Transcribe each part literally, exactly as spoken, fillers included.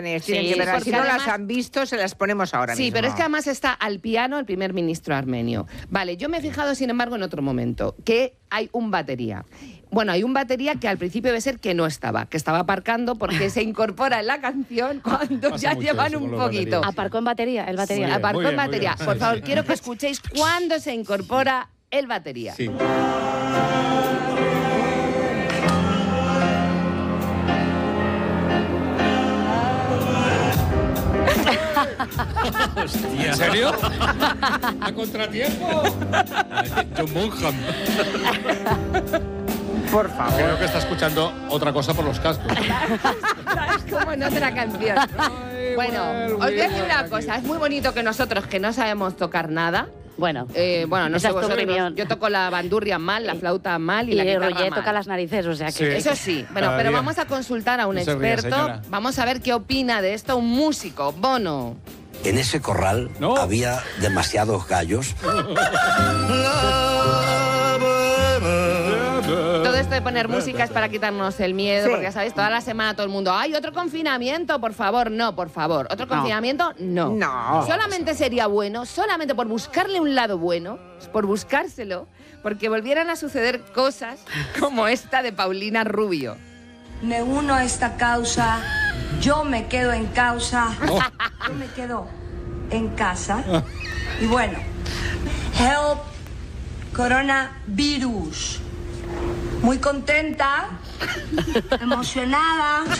imágenes, tienen Sí, que verlas. Si no porque las además- han visto, se las ponemos ahora Sí, mismo. pero es que además está al piano el primer ministro armenio. Vale, yo me he fijado, sin embargo, en otro momento, que hay un batería. Bueno, hay un batería que al principio debe ser que no estaba, que estaba aparcando porque se incorpora en la canción cuando Pasa ya mucho llevan eso con un los poquito. baterías. Aparcó en batería, el batería. Muy bien, Aparcó muy en bien, muy batería. bien. Por Sí, favor, sí. quiero que escuchéis cuándo se incorpora el batería. Sí. ¿En serio? ¿A contratiempo? John Bonham. Por favor. Creo que está escuchando otra cosa por los cascos. Es como en otra canción. Bueno, well, os voy a decir una aquí. cosa. Es muy bonito que nosotros, que no sabemos tocar nada, Bueno, eh, bueno, no esa sé es tu vosotros, opinión. yo toco la bandurria mal, la flauta mal y, Y la el guitarra Roger mal. toca las narices, o sea que... Sí. Eso sí, bueno, Cada pero día. vamos a consultar a un No se ría, experto. señora. Vamos a ver qué opina de esto un músico, Bono. En ese corral No. había demasiados gallos. Todo esto de poner música es para quitarnos el miedo, Sí. porque ya sabéis, toda la semana todo el mundo, ¡ay, otro confinamiento, por favor! No, por favor. ¿Otro No. confinamiento? No. No. Solamente sería bueno, solamente por buscarle un lado bueno, por buscárselo, porque volvieran a suceder cosas como esta de Paulina Rubio. Me uno a esta causa, yo me quedo en causa, yo me quedo en casa. Y bueno, help coronavirus. Muy contenta, emocionada.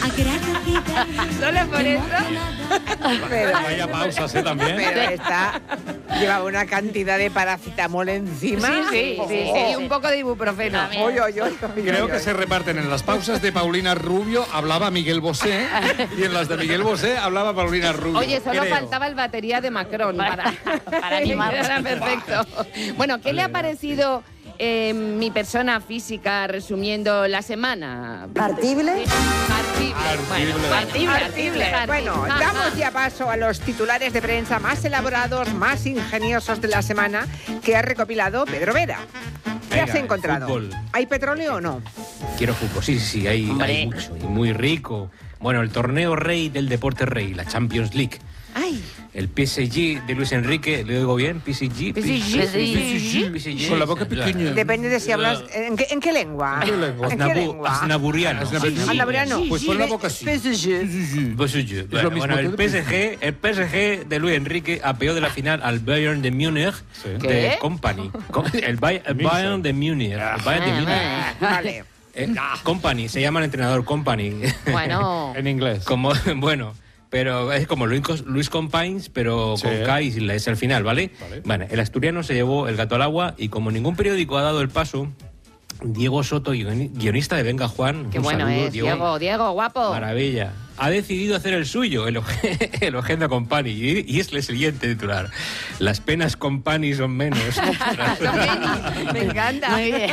Solo por eso. Pero, Vaya pausas, ¿eh? También. pero esta lleva una cantidad de paracetamol encima. Sí, sí, sí, sí, y un poco de ibuprofeno. Oy, oy, oy, oy, Creo oy, que oy. se reparten. En las pausas de Paulina Rubio hablaba Miguel Bosé y en las de Miguel Bosé hablaba Paulina Rubio. Oye, solo creo. faltaba el batería de Macron para, para animarnos. Era perfecto. Bueno, ¿qué le ha parecido eh, mi persona física resumiendo la semana? ¿Partible? Partible. Bueno, partible, partible. Bueno, Ajá. damos ya paso a los titulares de prensa más elaborados, más ingeniosos de la semana que ha recopilado Pedro Vera. ¿Qué Venga, has encontrado? fútbol. ¿Hay petróleo o no? Quiero fútbol, sí, sí, sí, hay, Hombre. hay mucho y muy rico. Bueno, el torneo rey del deporte rey, la Champions League. Ay, El P S G de Luis Enrique, ¿le digo bien? P S G. P S G. P S G. Con la boca pequeña. Depende de si hablas... ¿En qué, en qué lengua? ¿En qué lengua? ¿En qué Asnabu- lengua? Asnaburiano. Asnaburiano. Pues pon la boca así. P S G. lo Bueno, mismo bueno, que el el P S G, el P S G de Luis Enrique apeó de la final al Bayern de Múnich Sí. de ¿Qué? Company. Com- El, Bay- el Bayern de Múnich. El Bayern de Múnich. Vale. Eh, Company, se llama el entrenador Company. bueno. En inglés. Como, bueno, pero es como Luis, Luis Companys, pero Sí. con K y sin la S al final, ¿vale? Vale. Bueno, el asturiano se llevó el gato al agua y como ningún periódico ha dado el paso, Diego Soto, guioni- guionista de Venga Juan, Qué un bueno saludo, es, Diego, Diego, guapo. Maravilla. Ha decidido hacer el suyo, el, Oje- el Ogenda Company, y, y es el siguiente titular. Las penas Company son menos. Son Me encanta. Muy bien.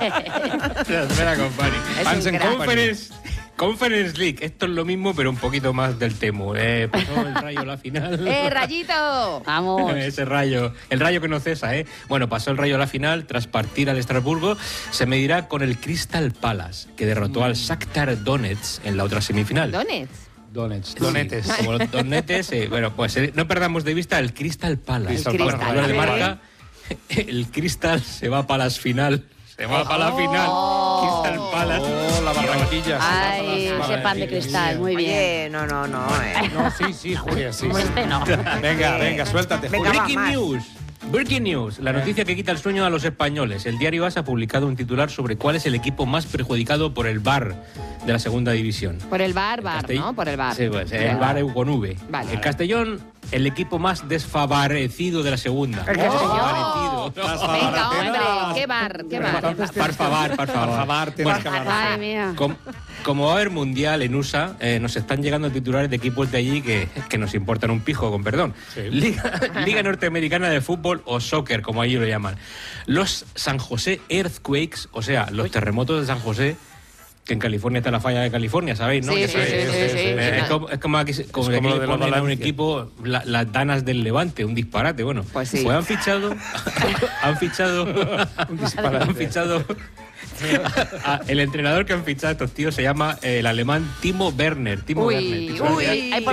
Las penas Company. Es un Hansen crack. Conference, Conference League. Esto es lo mismo, pero un poquito más del Temu. Eh, pasó el Rayo a la final. ¡Eh, Rayito! Vamos. Ese Rayo, el Rayo que no cesa, ¿eh? Bueno, pasó el Rayo a la final, tras partir al Estrasburgo, se medirá con el Crystal Palace, que derrotó al Shakhtar Donetsk en la otra semifinal. Donuts. Donetes. Sí, Donetes. como los donetes, eh, bueno, pues eh, no perdamos de vista el Crystal Palace. Crystal El Bueno, Crystal, hablar de ¿eh? marca, el Crystal se va para las final. Se va para la final. Crystal Palace. Oh, la Barranquilla. Ay, Sí, ese pan de cristal, muy bien. Oye, no, no, no. eh. No, sí, sí, Julia, sí. sí. Este no. Venga, venga, suéltate, Venga, Julia. va. Breaking más. news. Breaking news. La noticia que quita el sueño a los españoles. El diario AS ha publicado un titular sobre cuál es el equipo más perjudicado por el V A R de la segunda división. Por el bar, El bar, Castell- ¿no? Por el bar. Sí, pues el Bien. V A R con V. Vale. El Castellón, el equipo más desfavorecido de la segunda. El Castellón. Desfavorecido. Venga, hombre, qué bar, qué bar. Entonces, Por favor, por favor. Por favor, tienes que hablar. Ay, mía. Com- como va a haber mundial en U S A, eh, nos están llegando titulares de equipos de allí que, que nos importan un pijo, con perdón. Sí. Liga, Liga Norteamericana de Fútbol o Soccer, como allí lo llaman. Los San José Earthquakes, o sea, los terremotos de San José, que en California está la falla de California, ¿sabéis? ¿no? Sí, Ya sí, sabéis. sí, sí, sí, Eh, sí. Es como, es como aquí, se- como Es que como aquí lo le de la ponen a un Valencia. equipo la- las danas del Levante, un disparate, bueno. Pues sí. han fichado, han fichado, han fichado a- el entrenador que han fichado estos tíos se llama eh, el alemán Timo Werner. Timo Uy, Werner. uy. Ay, por